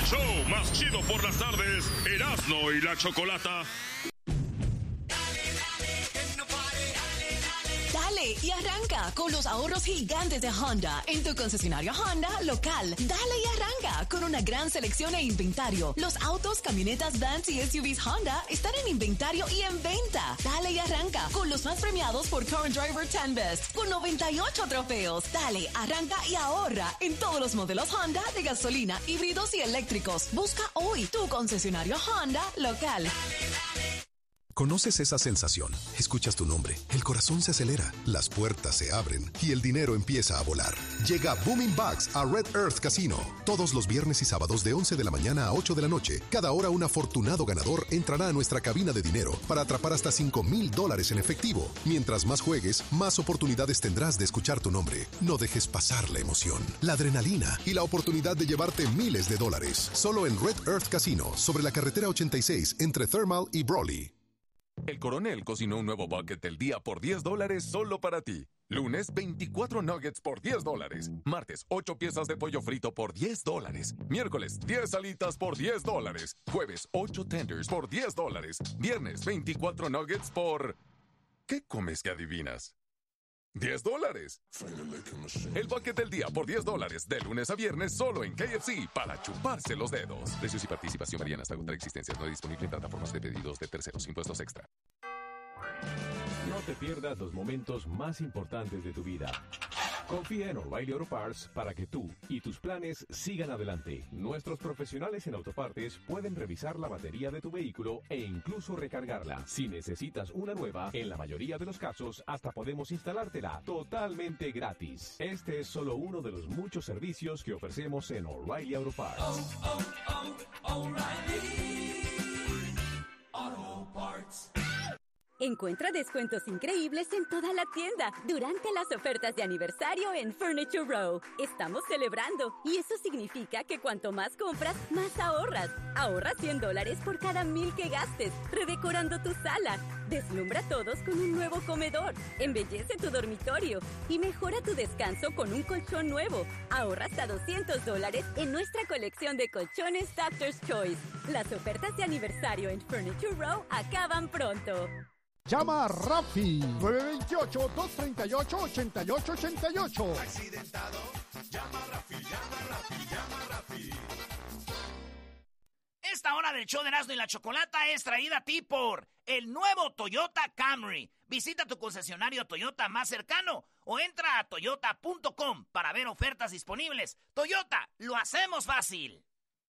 show más chido por las tardes, Erasmo y la Chocolata. Dale y arranca con los ahorros gigantes de Honda en tu concesionario Honda local. Dale y arranca con una gran selección e inventario. Los autos, camionetas, vans y SUVs Honda están en inventario y en venta. Dale y arranca con los más premiados por Car and Driver 10 Best con 98 trofeos. Dale, arranca y ahorra en todos los modelos Honda de gasolina, híbridos y eléctricos. Busca hoy tu concesionario Honda local. ¿Conoces esa sensación? Escuchas tu nombre, el corazón se acelera, las puertas se abren y el dinero empieza a volar. Llega Booming Bucks a Red Earth Casino. Todos los viernes y sábados de 11 de la mañana a 8 de la noche. Cada hora un afortunado ganador entrará a nuestra cabina de dinero para atrapar hasta $5,000 en efectivo. Mientras más juegues, más oportunidades tendrás de escuchar tu nombre. No dejes pasar la emoción, la adrenalina y la oportunidad de llevarte miles de dólares. Solo en Red Earth Casino, sobre la carretera 86 entre Thermal y Brawley. El Coronel cocinó un nuevo bucket del día por $10 solo para ti. Lunes, 24 nuggets por $10. Martes, 8 piezas de pollo frito por $10. Miércoles, 10 alitas por $10. Jueves, 8 tenders por $10. Viernes, 24 nuggets por... ¿Qué comes que adivinas? $10. El bucket del día por $10 de lunes a viernes solo en KFC para chuparse los dedos. Precios y participación varían hasta agotar existencias. No disponible en plataformas de pedidos de terceros. Impuestos extra. No te pierdas los momentos más importantes de tu vida. Confía en O'Reilly Auto Parts para que tú y tus planes sigan adelante. Nuestros profesionales en autopartes pueden revisar la batería de tu vehículo e incluso recargarla. Si necesitas una nueva, en la mayoría de los casos hasta podemos instalártela totalmente gratis. Este es solo uno de los muchos servicios que ofrecemos en O'Reilly Auto Parts. O'Reilly Auto Parts. Encuentra descuentos increíbles en toda la tienda durante las ofertas de aniversario en Furniture Row. Estamos celebrando y eso significa que cuanto más compras, más ahorras. Ahorra $100 por cada 1,000 que gastes, redecorando tu sala. Deslumbra a todos con un nuevo comedor. Embellece tu dormitorio y mejora tu descanso con un colchón nuevo. Ahorra hasta $200 en nuestra colección de colchones Doctor's Choice. Las ofertas de aniversario en Furniture Row acaban pronto. Llama a Rafi, 928-238-8888. Accidentado, llama a Rafi, llama a Rafi, llama a Rafi. Esta hora del show de Erasmo y la Chocolata es traída a ti por el nuevo Toyota Camry. Visita tu concesionario Toyota más cercano o entra a toyota.com para ver ofertas disponibles. Toyota, lo hacemos fácil.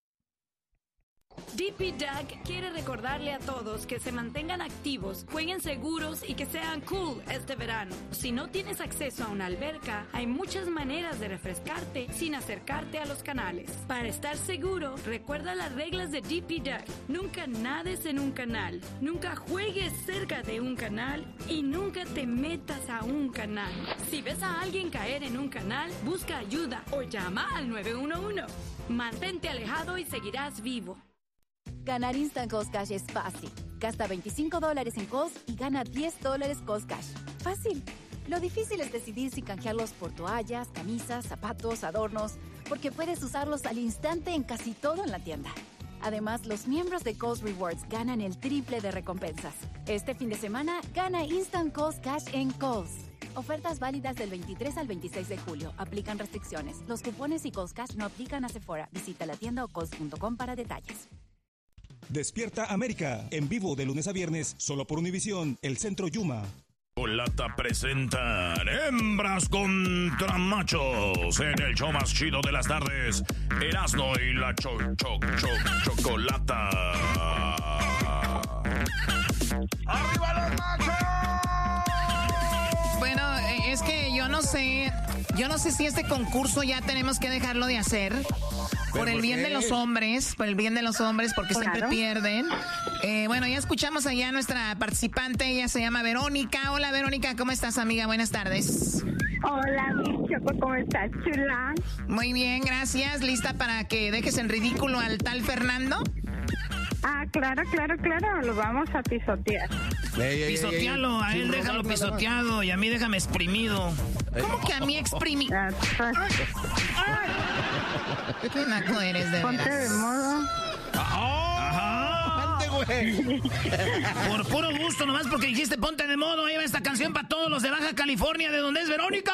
DP Duck quiere recordarle a todos que se mantengan activos, jueguen seguros y que sean cool este verano. Si no tienes acceso a una alberca, hay muchas maneras de refrescarte sin acercarte a los canales. Para estar seguro, recuerda las reglas de DP Duck. Nunca nades en un canal, nunca juegues cerca de un canal y nunca te metas a un canal. Si ves a alguien caer en un canal, busca ayuda o llama al 911. Mantente alejado y seguirás vivo. Ganar Instant Cost Cash es fácil. Gasta $25 en calls y gana $10 Cost Cash. Fácil. Lo difícil es decidir si canjearlos por toallas, camisas, zapatos, adornos, porque puedes usarlos al instante en casi todo en la tienda. Además, los miembros de Coles Rewards ganan el triple de recompensas. Este fin de semana, gana Instant Cost Cash en Coles. Ofertas válidas del 23 al 26 de julio. Aplican restricciones. Los cupones y Coles Cash no aplican a Sephora. Visita la tienda o coles.com para detalles. Despierta América, en vivo de lunes a viernes, solo por Univisión, el Centro Yuma. Chocolata presenta Hembras contra Machos en el show más chido de las tardes, Erasmo y la Chocolata. ¡Arriba los machos! Bueno, es que yo no sé si este concurso ya tenemos que dejarlo de hacer. Por el bien de los hombres, porque siempre pierden. Bueno, ya escuchamos allá a nuestra participante, ella se llama Verónica. Hola Verónica, ¿cómo estás, amiga? Buenas tardes. Hola, mi Choco, ¿cómo estás, chula? Muy bien, gracias. ¿Lista para que dejes en ridículo al tal Fernando? Ah, claro, lo vamos a pisotear. Pisotealo, a él déjalo pisoteado y a mí déjame exprimido. ¿Cómo que a mí exprimido? ¿Qué naco eres, de Ponte veras? de modo. güey. Por puro gusto, nomás porque dijiste ponte de modo, ahí va esta canción para todos los de Baja California, de donde es Verónica.